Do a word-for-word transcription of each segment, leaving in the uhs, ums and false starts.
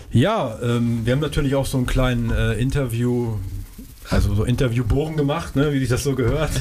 Ja, ähm, wir haben natürlich auch so einen kleinen äh, Interview, also so Interviewbogen gemacht, ne, wie sich das so gehört.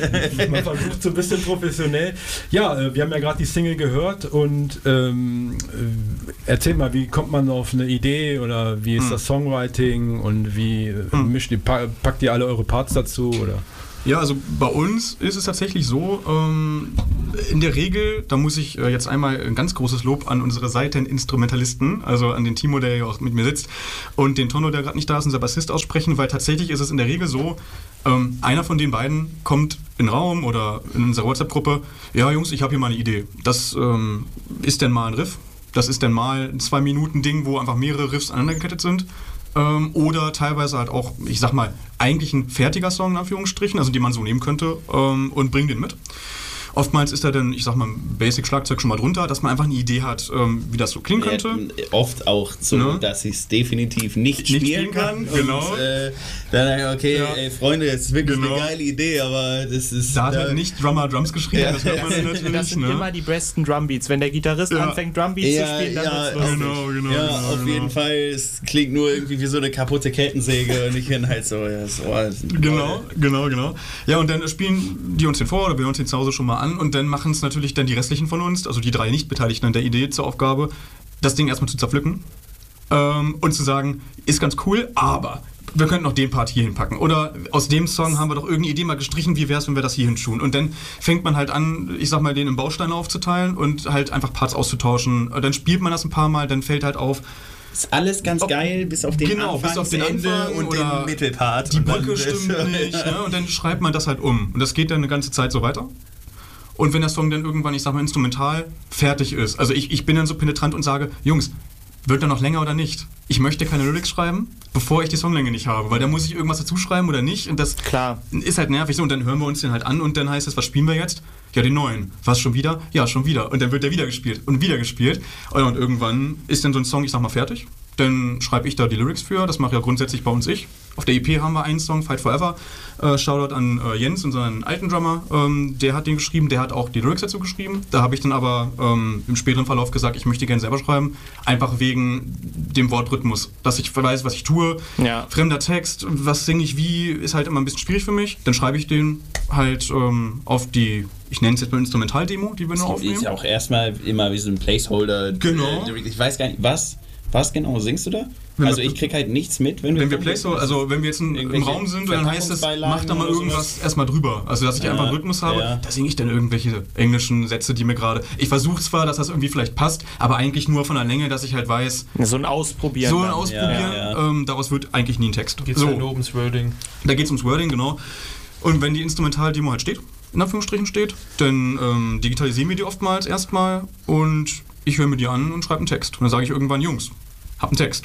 Man versucht so ein bisschen professionell. Ja, äh, wir haben ja gerade die Single gehört und ähm, äh, erzähl mal, wie kommt man auf eine Idee oder wie ist hm. das Songwriting und wie äh, hm. mischt ihr, packt ihr alle eure Parts dazu oder? Ja, also bei uns ist es tatsächlich so, ähm, in der Regel, da muss ich äh, jetzt einmal ein ganz großes Lob an unsere Seiteninstrumentalisten, also an den Timo, der ja auch mit mir sitzt, und den Tonno, der gerade nicht da ist, unser Bassist, aussprechen, weil tatsächlich ist es in der Regel so, ähm, einer von den beiden kommt in den Raum oder in unserer WhatsApp-Gruppe, ja Jungs, ich habe hier mal eine Idee, das ähm, ist denn mal ein Riff, das ist denn mal ein Zwei-Minuten-Ding, wo einfach mehrere Riffs aneinandergekettet sind. Ähm, oder teilweise halt auch, ich sag mal, eigentlich ein fertiger Song in Anführungsstrichen, also den man so nehmen könnte ähm, und bringt den mit. Oftmals ist da dann, ich sag mal, Basic-Schlagzeug schon mal drunter, dass man einfach eine Idee hat, ähm, wie das so klingen könnte. Ja, oft auch so, ne? Dass ich es definitiv nicht, nicht spielen kann. kann. Genau. Und, äh, dann, okay, ja. ey, Freunde, das ist wirklich genau. eine geile Idee, aber das ist... Da hat äh, halt nicht Drummer Drums geschrieben, ja. das hört man Das, natürlich, das sind ne? immer die besten Drumbeats. Wenn der Gitarrist ja. anfängt, Drumbeats ja, zu spielen, dann ja, wird's lustig. Genau, genau, ja, genau, auf genau. jeden Fall, es klingt nur irgendwie wie so eine kaputte Kettensäge und ich bin halt so, ja, so... Genau, genau, genau. Ja, und dann spielen die uns den vor oder wir hören uns den zu Hause schon mal an und dann machen es natürlich dann die restlichen von uns, also die drei Nicht-Beteiligten an der Idee zur Aufgabe, das Ding erstmal zu zerpflücken ähm, und zu sagen, ist ganz cool, aber wir könnten noch den Part hier hinpacken. Oder aus dem Song haben wir doch irgendeine Idee mal gestrichen, wie wäre es, wenn wir das hier hin tun. Und dann fängt man halt an, ich sag mal, den in Bausteine aufzuteilen und halt einfach Parts auszutauschen. Und dann spielt man das ein paar Mal, dann fällt halt auf, ist alles ganz Ob, geil, bis auf den genau, Anfang, bis auf den Ende Anfang und den Mittelpart. Die und Brücke stimmt nicht. Ne? Und dann schreibt man das halt um. Und das geht dann eine ganze Zeit so weiter. Und wenn der Song dann irgendwann, ich sag mal, instrumental fertig ist, also ich, ich bin dann so penetrant und sage, Jungs, wird er noch länger oder nicht? Ich möchte keine Lyrics schreiben, bevor ich die Songlänge nicht habe, weil da muss ich irgendwas dazu schreiben oder nicht und das Klar. ist halt nervig so und dann hören wir uns den halt an und dann heißt es, was spielen wir jetzt? Ja, den neuen. Was, schon wieder? Ja, schon wieder. Und dann wird der wieder gespielt und wieder gespielt und irgendwann ist dann so ein Song, ich sag mal, fertig. Dann schreibe ich da die Lyrics für, das mache ja grundsätzlich bei uns ich. Auf der E P haben wir einen Song, Fight Forever. Äh, Shoutout an äh, Jens, unseren alten Drummer. Ähm, der hat den geschrieben, der hat auch die Lyrics dazu geschrieben. Da habe ich dann aber ähm, im späteren Verlauf gesagt, ich möchte gerne selber schreiben. Einfach wegen dem Wortrhythmus. Dass ich weiß, was ich tue. Ja. Fremder Text, was singe ich wie, ist halt immer ein bisschen schwierig für mich. Dann schreibe ich den halt ähm, auf die, ich nenne es jetzt mal Instrumental-Demo, die wir nur aufnehmen. Ist ja auch erstmal immer wie so ein Placeholder. Genau. Ich weiß gar nicht, was... Was genau singst du da? Wenn also wir, ich krieg halt nichts mit, wenn, wenn wir... wir Placeholder, also wenn wir jetzt in, im Raum sind, dann heißt es, mach da mal irgendwas erstmal drüber. Also dass ich ja, einfach einen Rhythmus habe, ja. da singe ich dann irgendwelche englischen Sätze, die mir gerade... Ich versuche zwar, dass das irgendwie vielleicht passt, aber eigentlich nur von der Länge, dass ich halt weiß... So ein Ausprobieren. So ein dann. Ausprobieren, ja, ja. Ähm, daraus wird eigentlich nie ein Text. Geht es so. ja nur ums Wording. Da geht es ums Wording, genau. Und wenn die Instrumental-Demo halt steht, in Anführungsstrichen steht, dann ähm, digitalisieren wir die oftmals erstmal und ich höre mir die an und schreibe einen Text. Und dann sage ich irgendwann, Jungs, hab einen Text.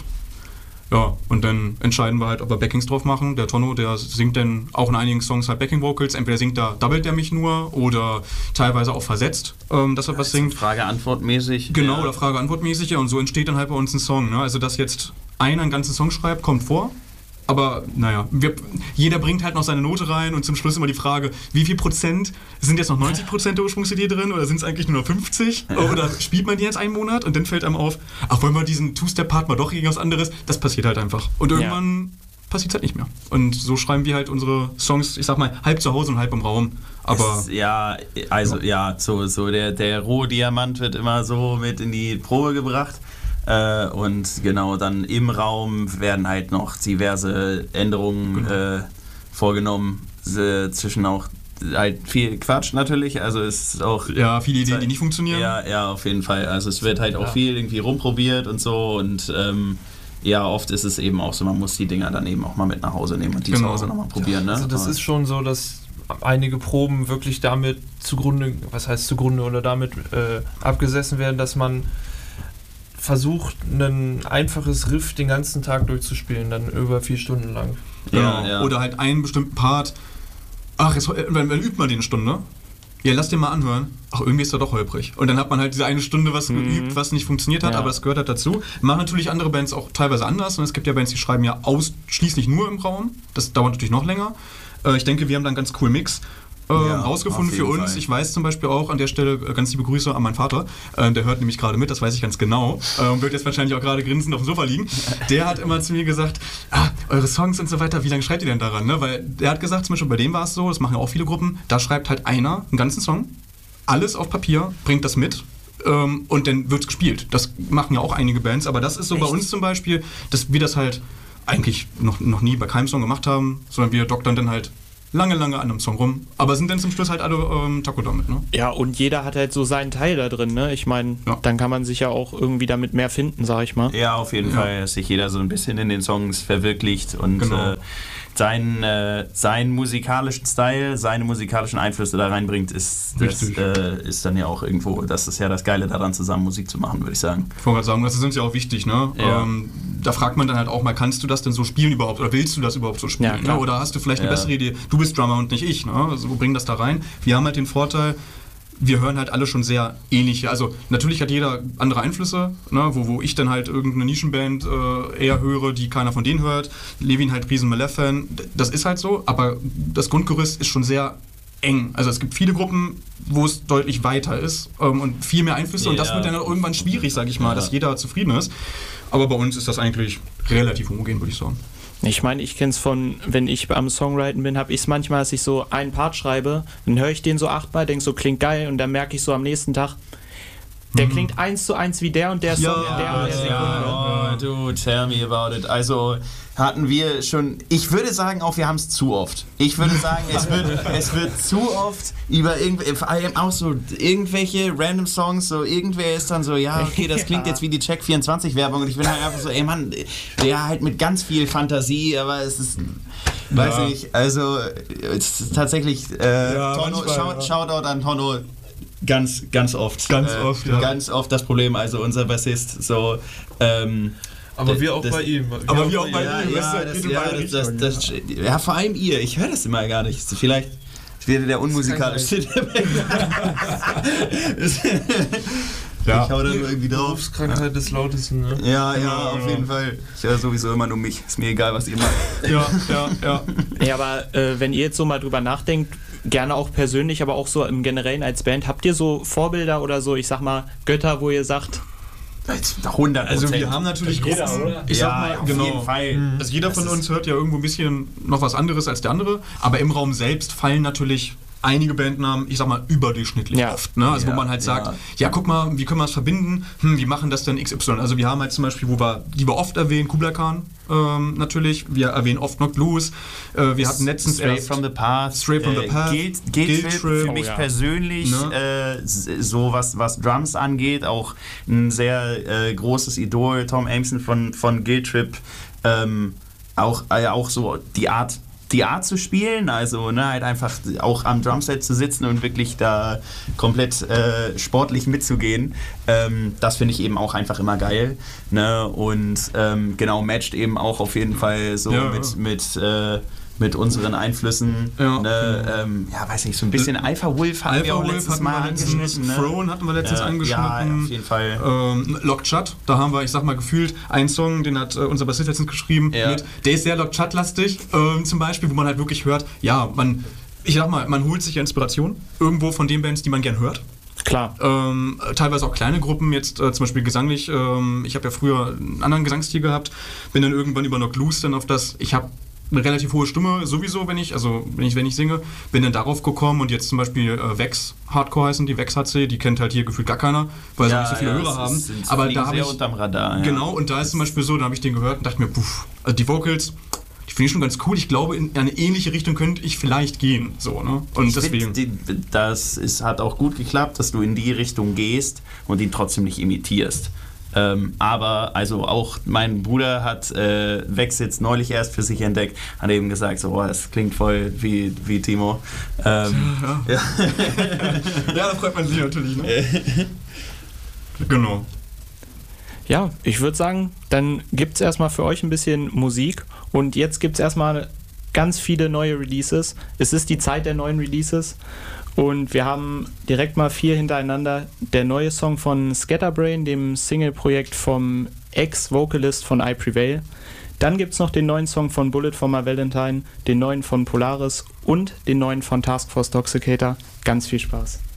Ja, und dann entscheiden wir halt, ob wir Backings drauf machen. Der Tonno, der singt dann auch in einigen Songs halt Backing-Vocals. Entweder singt da, doublet der mich nur oder teilweise auch versetzt, ähm, dass er was singt. Frage-Antwort-mäßig. Genau, ja. oder Frage-Antwort-mäßig. Ja, und so entsteht dann halt bei uns ein Song. Ne? Also, dass jetzt einer einen ganzen Song schreibt, kommt vor. Aber naja, wir, jeder bringt halt noch seine Note rein und zum Schluss immer die Frage, wie viel Prozent, sind jetzt noch neunzig Prozent der Ursprungsidee drin oder sind es eigentlich nur noch fünfzig? Oder spielt man die jetzt einen Monat und dann fällt einem auf, ach, wollen wir diesen Two-Step-Part mal doch irgendwas anderes? Das passiert halt einfach. Und irgendwann ja. passiert es halt nicht mehr. Und so schreiben wir halt unsere Songs, ich sag mal, halb zu Hause und halb im Raum. Aber es, ja, also ja, so, so der, der Rohdiamant wird immer so mit in die Probe gebracht. Äh, und genau, dann im Raum werden halt noch diverse Änderungen genau. äh, vorgenommen, äh, zwischen auch halt viel Quatsch natürlich, also es ist auch... Ja, viele Ideen, die nicht funktionieren. Ja, ja, auf jeden Fall, also es wird halt auch ja. viel irgendwie rumprobiert und so und ähm, ja, oft ist es eben auch so, man muss die Dinger dann eben auch mal mit nach Hause nehmen und die genau. zu Hause nochmal probieren. Ne? Also das ist schon so, dass einige Proben wirklich damit zugrunde, was heißt zugrunde oder damit äh, abgesessen werden, dass man versucht, ein einfaches Riff den ganzen Tag durchzuspielen, dann über vier Stunden lang. Genau. Ja, ja. Oder halt einen bestimmten Part, ach, jetzt, wenn, wenn übt man den eine Stunde, ja, lass den mal anhören, ach, irgendwie ist er doch holprig. Und dann hat man halt diese eine Stunde was mhm. geübt, was nicht funktioniert hat, ja. aber das gehört halt dazu. Machen natürlich andere Bands auch teilweise anders und es gibt ja Bands, die schreiben ja ausschließlich nur im Raum, das dauert natürlich noch länger. Äh, ich denke, wir haben da einen ganz coolen Mix. äh, Ja, rausgefunden auf für jeden uns. Fall. Ich weiß zum Beispiel auch an der Stelle äh, ganz liebe Grüße an meinen Vater. Äh, der hört nämlich gerade mit, das weiß ich ganz genau. Äh, und wird jetzt wahrscheinlich auch gerade grinsend auf dem Sofa liegen. Der hat immer zu mir gesagt, ah, eure Songs und so weiter, wie lange schreibt ihr denn daran? Ne? Weil der hat gesagt, zum Beispiel bei dem war es so, das machen ja auch viele Gruppen, da schreibt halt einer einen ganzen Song, alles auf Papier, bringt das mit. Ähm, und dann wird gespielt. Das machen ja auch einige Bands, aber das ist so Echt? bei uns zum Beispiel, dass wir das halt eigentlich noch, noch nie bei keinem Song gemacht haben, sondern wir doktern dann halt lange, lange an einem Song rum, aber sind dann zum Schluss halt alle ähm, Taco damit, ne? Ja, und jeder hat halt so seinen Teil da drin, ne? Ich meine, Ja. dann kann man sich ja auch irgendwie damit mehr finden, sag ich mal. Ja, auf jeden Ja. Fall, dass sich jeder so ein bisschen in den Songs verwirklicht und Genau. äh, seinen, äh, seinen musikalischen Style, seine musikalischen Einflüsse da reinbringt, ist, das, Richtig. äh, ist dann ja auch irgendwo, das ist ja das Geile daran, zusammen Musik zu machen, würde ich sagen. Ich wollte gerade sagen, das ist uns ja auch wichtig, ne? Ja. Ähm, da fragt man dann halt auch mal, kannst du das denn so spielen überhaupt oder willst du das überhaupt so spielen? Ja, klar. ne? Oder hast du vielleicht eine Ja. bessere Idee? Du bist Drummer und nicht ich, ne? Also wir bringen das da rein. Wir haben halt den Vorteil, wir hören halt alle schon sehr ähnliche. Also natürlich hat jeder andere Einflüsse, ne? wo, wo ich dann halt irgendeine Nischenband äh, eher höre, die keiner von denen hört. Levin halt riesen Malef-Fan. Das ist halt so, aber das Grundgerüst ist schon sehr eng. Also es gibt viele Gruppen, wo es deutlich weiter ist ähm, und viel mehr Einflüsse und das Ja. wird dann irgendwann schwierig, sage ich mal, Ja. dass jeder zufrieden ist. Aber bei uns ist das eigentlich relativ homogen, würde ich sagen. Ich meine, ich kenne es von, wenn ich am Songwriten bin, habe ich es manchmal, dass ich so einen Part schreibe, dann höre ich den so achtmal, denke so, klingt geil und dann merke ich so am nächsten Tag, der klingt eins zu eins wie der und der Song in der und der Sekunde. Ja, oh, du, tell me about it. Also hatten wir schon, ich würde sagen auch, wir haben es zu oft. Ich würde sagen, es wird, es wird zu oft über irgendwelche, vor allem auch so irgendwelche random Songs, so irgendwer ist dann so, ja, okay, das klingt Ja. jetzt wie die Check vierundzwanzig Werbung und ich bin halt einfach so, ey Mann, ja, halt mit ganz viel Fantasie, aber es ist, weiß Ja. ich, also es ist tatsächlich, äh, Ja, Tono, manchmal, Shout, ja. Shoutout an Tono. Ganz, ganz oft. Ganz oft, ja. Ganz oft das Problem, also unser Bassist, so, ähm, Aber wir auch das- bei ihm. Aber wir auch bei ja, ihm, das ja, geht das, in ja, beide das, das, Richtungen, das, ja, vor allem ihr. Ich höre das immer gar nicht. Vielleicht wäre der unmusikalische. Ja. Ich hau da nur irgendwie drauf. Berufskrankheit des Lautesten, ne? Ja, ja, Ja, auf ja. jeden Fall. Ich höre sowieso immer nur mich. Ist mir egal, was ihr macht. Ja, ja, ja. Ja, aber äh, wenn ihr jetzt so mal drüber nachdenkt, gerne auch persönlich, aber auch so im Generellen als Band, habt ihr so Vorbilder oder so, ich sag mal, Götter, wo ihr sagt, hundert Also wir haben natürlich Jeder, Gruppen, oder? ich ja, sag mal, auf genau. jeden Fall. Also jeder Das von ist- uns hört ja irgendwo ein bisschen noch was anderes als der andere, aber im Raum selbst fallen natürlich einige Bandnamen, ich sag mal, überdurchschnittlich Ja. oft. Ne? Also Ja, wo man halt sagt, ja. ja guck mal, wie können wir es verbinden? Hm, wie machen das denn X Y? Also wir haben halt zum Beispiel, wo wir, die wir oft erwähnen, Kublai Khan ähm, natürlich, wir erwähnen oft Knock Blues, äh, wir hatten letztens Straight erst from the Path. Straight from the äh, Path, Guild, Guild, Guild Trip, Trip. für mich Oh ja. persönlich, Ne? äh, s- so was, was Drums angeht, auch ein sehr äh, großes Idol, Tom Ameson von, von Guild Trip. Ähm, auch, äh, auch so die Art, die Art zu spielen, also ne, halt einfach auch am Drumset zu sitzen und wirklich da komplett äh, sportlich mitzugehen, ähm, das finde ich eben auch einfach immer geil. Ne? Und ähm, genau, matcht eben auch auf jeden Fall so Ja, mit, ja. mit, äh, mit unseren Einflüssen. Ja, ne? genau. ähm, ja, weiß nicht, so ein bisschen Alpha Wolf hatten wir auch Alpha Wolf letztes hatten Mal wir letztens, angeschnitten. Ne? Throne hatten wir letztens Ja, angeschnitten. ja, auf jeden Fall. Ähm, Lockchat, da haben wir, ich sag mal, gefühlt einen Song, den hat äh, unser Bassist letztens geschrieben. Ja. Mit, der ist sehr Lockchat-lastig, ähm, zum Beispiel, wo man halt wirklich hört, ja, man, ich sag mal, man holt sich ja Inspiration irgendwo von den Bands, die man gern hört. klar, Ähm, teilweise auch kleine Gruppen, jetzt äh, zum Beispiel gesanglich. Ähm, ich habe ja früher einen anderen Gesangsstil gehabt, bin dann irgendwann über Knock Loose dann auf das, ich habe eine relativ hohe Stimme sowieso, wenn ich, also wenn ich, wenn ich singe, bin dann darauf gekommen und jetzt zum Beispiel äh, Vex Hardcore heißen, die Vex H C, die kennt halt hier gefühlt gar keiner, weil sie auch nicht so viele ja, Hörer es haben. ist- sind- Aber fliegen da habe sehr ich, unterm Radar. Ja. genau, und da ist zum Beispiel so, da habe ich den gehört und dachte mir, puff, also die Vocals, die finde ich schon ganz cool. Ich glaube, in eine ähnliche Richtung könnte ich vielleicht gehen, so, ne? Und Ich deswegen. find, die, das ist, hat auch gut geklappt, dass du in die Richtung gehst und ihn trotzdem nicht imitierst. Ähm, aber also auch mein Bruder hat äh, Vex jetzt neulich erst für sich entdeckt, hat eben gesagt, so, oh, das klingt voll wie, wie Timo. Ähm, ja. Ja, da freut man sich natürlich, ne? Genau. ja, ich würde sagen, dann gibt es erstmal für euch ein bisschen Musik und jetzt gibt es erstmal ganz viele neue Releases. Es ist die Zeit der neuen Releases und wir haben direkt mal vier hintereinander. Der neue Song von Scatterbrain, dem Single-Projekt vom Ex-Vocalist von I Prevail. Dann gibt es noch den neuen Song von Bullet for My Valentine, den neuen von Polaris und den neuen von Task Force Toxicator. Ganz viel Spaß.